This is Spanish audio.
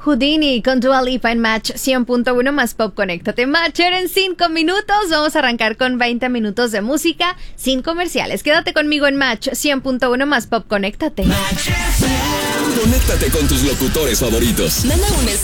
Houdini con Dua Lipa en Match 100.1 más Pop. Conéctate, Matcher, en 5 minutos. Vamos a arrancar con 20 minutos de música sin comerciales. Quédate conmigo en Match 100.1 más Pop. Conéctate. Conéctate con tus locutores favoritos. Manda un